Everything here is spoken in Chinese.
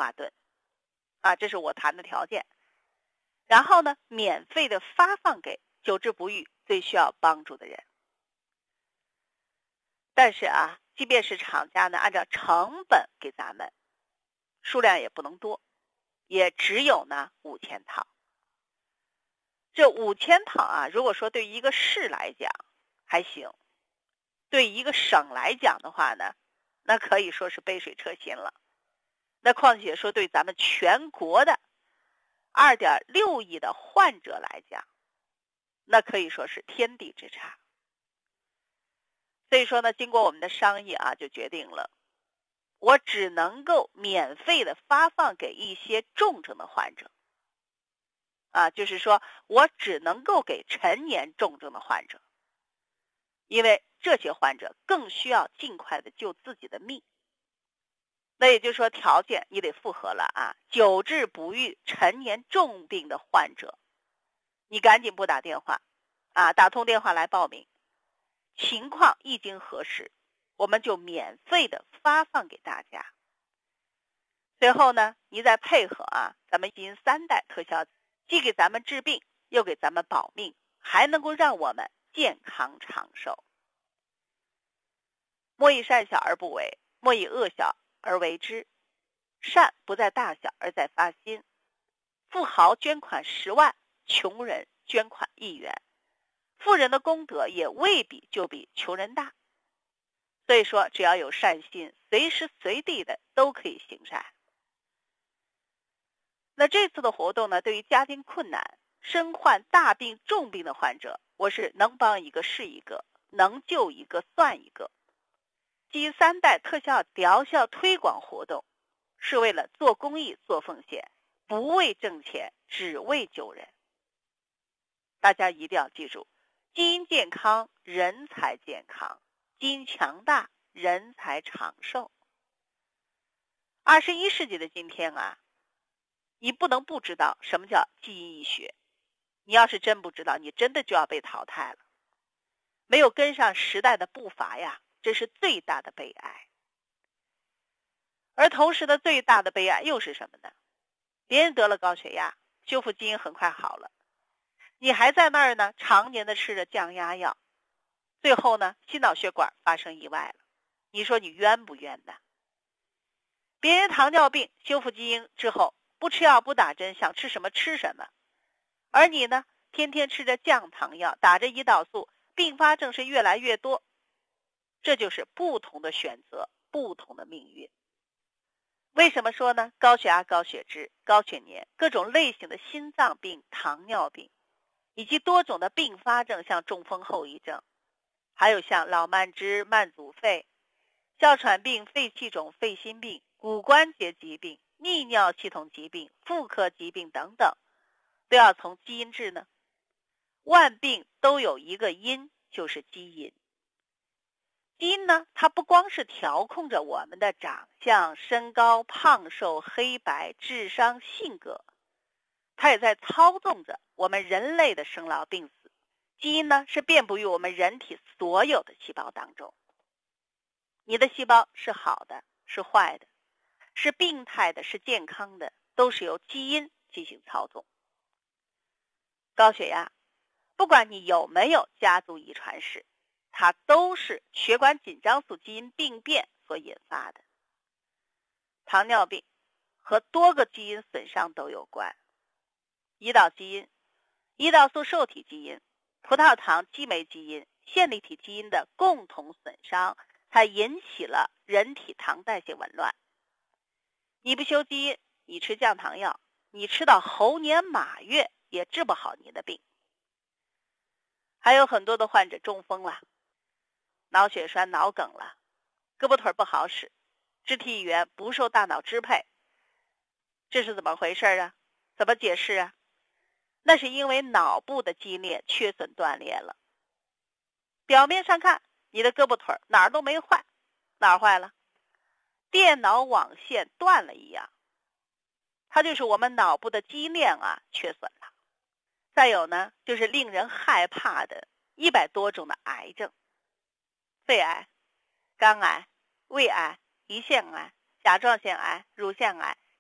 华盾这是我谈的条件。然后呢，免费的发放给久治不愈最需要帮助的人。但是即便是厂家呢按照成本给咱们，数量也不能多，也只有呢5000套。这5000套如果说对于一个市来讲还行，对于一个省来讲的话呢，那可以说是杯水车薪了。那况且说对咱们全国的2.6亿的患者来讲，那可以说是天地之差。所以说呢，经过我们的商议就决定了，我只能够免费的发放给一些重症的患者就是说我只能够给陈年重症的患者，因为这些患者更需要尽快的救自己的命。那也就是说条件你得符合了久治不愈陈年重病的患者，你赶紧拨打电话打通电话来报名，情况一经核实，我们就免费的发放给大家。随后呢，你再配合咱们基因3代特效，既给咱们治病，又给咱们保命，还能够让我们健康长寿。莫以善小而不为，莫以恶小而为之。善不在大小，而在发心。富豪捐款10万，穷人捐款1元，富人的功德也未必就比穷人大。所以说只要有善心，随时随地的都可以行善。那这次的活动呢，对于家庭困难、身患大病重病的患者，我是能帮一个是一个，能救一个算一个。基因3代特效疗效推广活动是为了做公益做奉献，不为挣钱，只为救人。大家一定要记住，基因健康人才健康，基因强大人才长寿。21世纪的今天你不能不知道什么叫基因医学。你要是真不知道，你真的就要被淘汰了。没有跟上时代的步伐这是最大的悲哀。而同时的最大的悲哀又是什么呢？别人得了高血压，修复基因很快好了，你还在那儿呢，常年的吃着降压药，最后呢，心脑血管发生意外了。你说你冤不冤呢？别人糖尿病修复基因之后，不吃药不打针，想吃什么吃什么，而你呢，天天吃着降糖药，打着胰岛素，并发症是越来越多。这就是不同的选择，不同的命运。为什么说呢？高血压、高血脂、高血粘，各种类型的心脏病、糖尿病，以及多种的并发症，像中风后遗症，还有像老慢支、慢阻肺、哮喘病、肺气肿、肺心病、骨关节疾病、泌尿系统疾病、妇科疾病等等，都要从基因治呢。万病都有一个因，就是基因。基因呢，它不光是调控着我们的长相、身高、胖瘦、黑白、智商、性格，它也在操纵着我们人类的生老病死。基因呢，是遍布于我们人体所有的细胞当中。你的细胞是好的，是坏的，是病态的，是健康的，都是由基因进行操纵。高血压，不管你有没有家族遗传史，它都是血管紧张素基因病变所引发的。糖尿病和多个基因损伤都有关。胰岛基因、胰岛素受体基因、葡萄糖激酶基因、线粒体基因的共同损伤，才引起了人体糖代谢紊乱。你不修基因，你吃降糖药，你吃到猴年马月也治不好你的病。还有很多的患者中风了，脑血栓、脑梗了，胳膊腿不好使，肢体语言不受大脑支配，这是怎么回事怎么解释那是因为脑部的基因链缺损断裂了。表面上看，你的胳膊腿哪儿都没坏，哪儿坏了？电脑网线断了一样，它就是我们脑部的基因链缺损了。再有呢，就是令人害怕的100多种的癌症，肺癌、肝癌、胃癌、胰腺癌、甲状腺癌、乳腺癌、